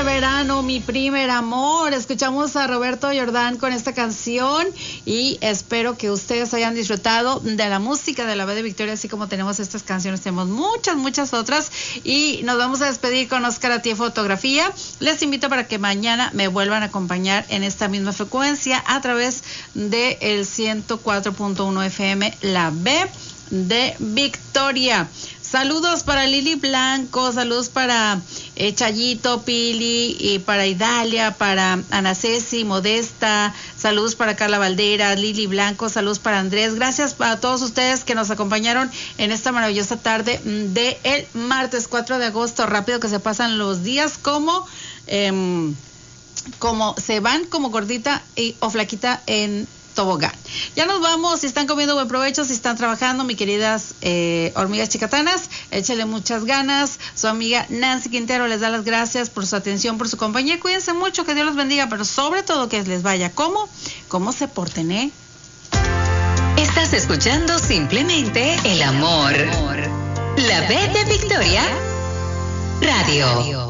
verano, mi primer amor. Escuchamos a Roberto Jordán con esta canción y espero que ustedes hayan disfrutado de la música de la B de Victoria, así como tenemos estas canciones, tenemos muchas otras y nos vamos a despedir con Oscar Atié Fotografía. Les invito para que mañana me vuelvan a acompañar en esta misma frecuencia a través de el 104.1 FM, la B de Victoria. Saludos para Lili Blanco, saludos para Chayito, Pili, y para Idalia, para Ana Ceci, Modesta, saludos para Carla Valdera, Lili Blanco, saludos para Andrés. Gracias a todos ustedes que nos acompañaron en esta maravillosa tarde de el martes 4 de agosto. Rápido que se pasan los días como se van como gordita o flaquita en tobogán. Ya nos vamos. Si están comiendo, buen provecho. Si están trabajando, mis queridas hormigas chicatanas, échale muchas ganas. Su amiga Nancy Quintero les da las gracias por su atención, por su compañía. Cuídense mucho, que Dios los bendiga, pero sobre todo que les vaya como se porten, ¿eh? Estás escuchando simplemente el amor. La B de Victoria Radio.